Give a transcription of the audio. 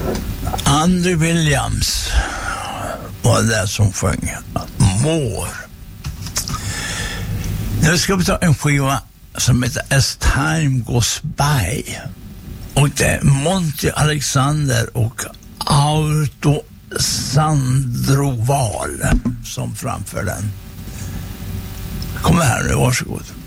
Andy Williams var det som sjöng More. Nu ska vi ta en skiva som heter As Time Goes By. Och det är Monty Alexander och Auto Sandroval som framför den. Kom här nu, varsågod.